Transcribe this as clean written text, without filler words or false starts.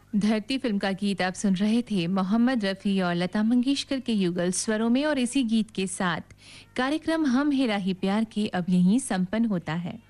धरती फिल्म का गीत आप सुन रहे थे मोहम्मद रफ़ी और लता मंगेशकर के युगल स्वरों में। और इसी गीत के साथ कार्यक्रम हम हेरा ही प्यार के अब यहीं संपन्न होता है।